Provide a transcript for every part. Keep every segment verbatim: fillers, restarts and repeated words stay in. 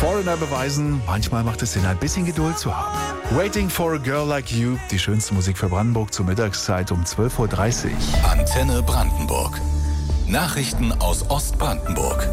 Foreigner beweisen, manchmal macht es Sinn, ein bisschen Geduld zu haben. Waiting for a Girl Like You, die schönste Musik für Brandenburg zur Mittagszeit um zwölf Uhr dreißig. Antenne Brandenburg. Nachrichten aus Ostbrandenburg.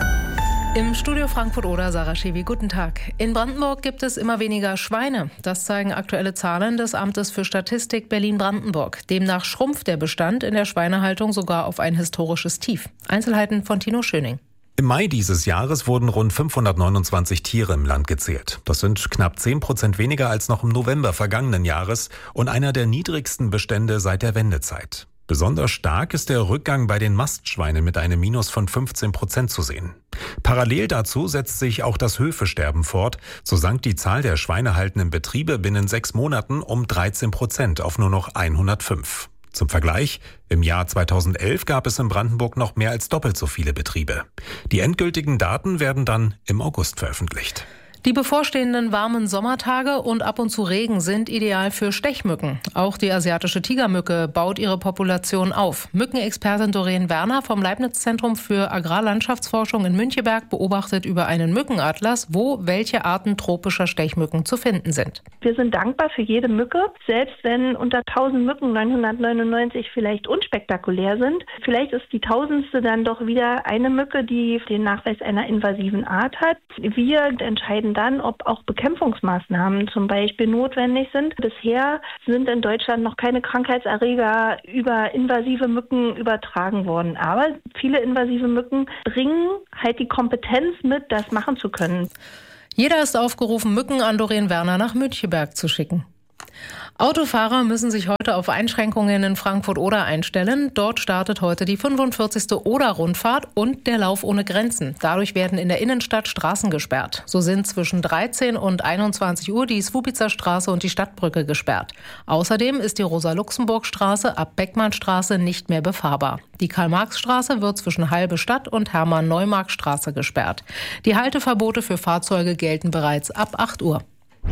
Im Studio Frankfurt-Oder, Sarah Schewi, guten Tag. In Brandenburg gibt es immer weniger Schweine. Das zeigen aktuelle Zahlen des Amtes für Statistik Berlin-Brandenburg. Demnach schrumpft der Bestand in der Schweinehaltung sogar auf ein historisches Tief. Einzelheiten von Tino Schöning. Im Mai dieses Jahres wurden rund fünfhundertneunundzwanzig Tiere im Land gezählt. Das sind knapp zehn Prozent weniger als noch im November vergangenen Jahres und einer der niedrigsten Bestände seit der Wendezeit. Besonders stark ist der Rückgang bei den Mastschweinen mit einem Minus von fünfzehn Prozent zu sehen. Parallel dazu setzt sich auch das Höfesterben fort. So sank die Zahl der schweinehaltenden Betriebe binnen sechs Monaten um dreizehn Prozent auf nur noch hundertfünf. Zum Vergleich, im Jahr zweitausendelf gab es in Brandenburg noch mehr als doppelt so viele Betriebe. Die endgültigen Daten werden dann im August veröffentlicht. Die bevorstehenden warmen Sommertage und ab und zu Regen sind ideal für Stechmücken. Auch die asiatische Tigermücke baut ihre Population auf. Mückenexpertin Doreen Werner vom Leibniz-Zentrum für Agrarlandschaftsforschung in Müncheberg beobachtet über einen Mückenatlas, wo welche Arten tropischer Stechmücken zu finden sind. Wir sind dankbar für jede Mücke, selbst wenn unter tausend Mücken neunhundertneunundneunzig vielleicht unspektakulär sind. Vielleicht ist die tausendste dann doch wieder eine Mücke, die den Nachweis einer invasiven Art hat. Wir entscheiden dann, ob auch Bekämpfungsmaßnahmen zum Beispiel notwendig sind. Bisher sind in Deutschland noch keine Krankheitserreger über invasive Mücken übertragen worden. Aber viele invasive Mücken bringen halt die Kompetenz mit, das machen zu können. Jeder ist aufgerufen, Mücken an Doreen Werner nach Müncheberg zu schicken. Autofahrer müssen sich heute auf Einschränkungen in Frankfurt-Oder einstellen. Dort startet heute die fünfundvierzigste Oder-Rundfahrt und der Lauf ohne Grenzen. Dadurch werden in der Innenstadt Straßen gesperrt. So sind zwischen dreizehn und einundzwanzig Uhr die Swupitzer Straße und die Stadtbrücke gesperrt. Außerdem ist die Rosa-Luxemburg-Straße ab Beckmannstraße nicht mehr befahrbar. Die Karl-Marx-Straße wird zwischen Halbe Stadt und Hermann-Neumark-Straße gesperrt. Die Halteverbote für Fahrzeuge gelten bereits ab acht Uhr.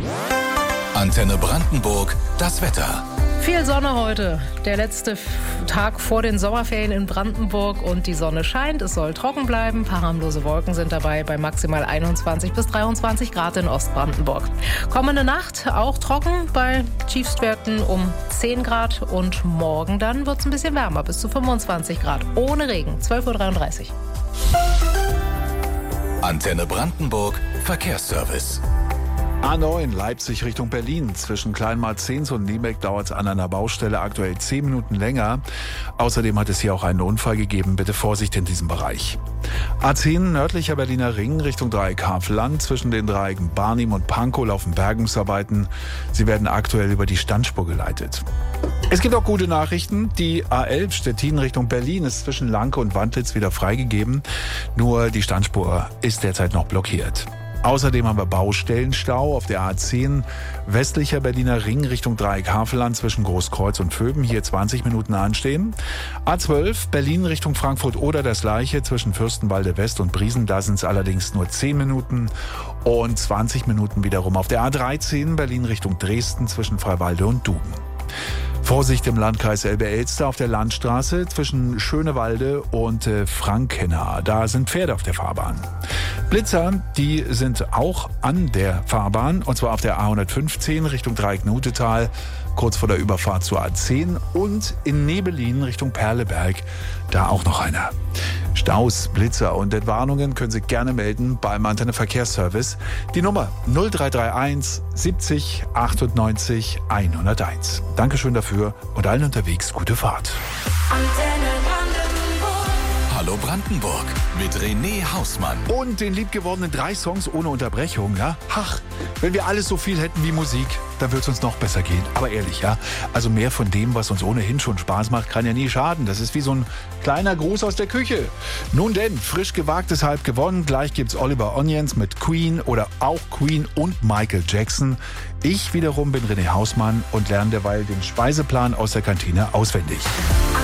Antenne Brandenburg, das Wetter. Viel Sonne heute. Der letzte Tag vor den Sommerferien in Brandenburg und die Sonne scheint. Es soll trocken bleiben. Ein paar harmlose Wolken sind dabei bei maximal einundzwanzig bis dreiundzwanzig Grad in Ostbrandenburg. Kommende Nacht auch trocken bei Tiefstwerten um zehn Grad und morgen dann wird es ein bisschen wärmer, bis zu fünfundzwanzig Grad. Ohne Regen, zwölf Uhr dreiunddreißig. Antenne Brandenburg, Verkehrsservice. A neun Leipzig Richtung Berlin. Zwischen Kleinmarzens und Niebeck dauert es an einer Baustelle aktuell zehn Minuten länger. Außerdem hat es hier auch einen Unfall gegeben. Bitte Vorsicht in diesem Bereich. A zehn nördlicher Berliner Ring Richtung Dreieck Havelland. Zwischen den Dreiecken Barnim und Pankow laufen Bergungsarbeiten. Sie werden aktuell über die Standspur geleitet. Es gibt auch gute Nachrichten. Die A elf Stettin Richtung Berlin ist zwischen Lanke und Wandlitz wieder freigegeben. Nur die Standspur ist derzeit noch blockiert. Außerdem haben wir Baustellenstau auf der A zehn westlicher Berliner Ring Richtung Dreieck Havelland zwischen Großkreuz und Vöben, hier zwanzig Minuten anstehen. A zwölf Berlin Richtung Frankfurt-Oder das gleiche zwischen Fürstenwalde West und Briesen, da sind es allerdings nur zehn Minuten und zwanzig Minuten wiederum auf der A dreizehn Berlin Richtung Dresden zwischen Freiwalde und Duben. Vorsicht im Landkreis Elbe-Elster auf der Landstraße zwischen Schönewalde und äh, Frankenna. Da sind Pferde auf der Fahrbahn. Blitzer, die sind auch an der Fahrbahn, und zwar auf der A hundertfünfzehn Richtung Dreieck-Nutetal, kurz vor der Überfahrt zur A zehn und in Nebelin Richtung Perleberg, da auch noch einer. Staus, Blitzer und Entwarnungen können Sie gerne melden beim Antenne Verkehrsservice. Die Nummer null drei drei eins siebzig achtundneunzig hunderteins. Dankeschön dafür und allen unterwegs gute Fahrt. Antenne Brandenburg. Hallo Brandenburg mit René Hausmann. Und den liebgewordenen drei Songs ohne Unterbrechung, ja? Ach, wenn wir alles so viel hätten wie Musik, dann würde es uns noch besser gehen. Aber ehrlich, ja? Also mehr von dem, was uns ohnehin schon Spaß macht, kann ja nie schaden. Das ist wie so ein kleiner Gruß aus der Küche. Nun denn, frisch gewagtes halb gewonnen. Gleich gibt's Oliver Onions mit Queen oder auch Queen und Michael Jackson. Ich wiederum bin René Hausmann und lerne derweil den Speiseplan aus der Kantine auswendig.